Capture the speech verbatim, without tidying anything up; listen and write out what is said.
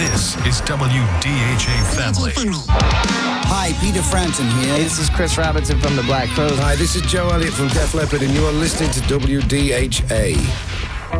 This is W D H A Family. Hi, Peter Frampton here. Hey, this is Chris Robinson from the Black Crowes. Hi, this is Joe Elliott from Def Leppard, and you are listening to W D H A.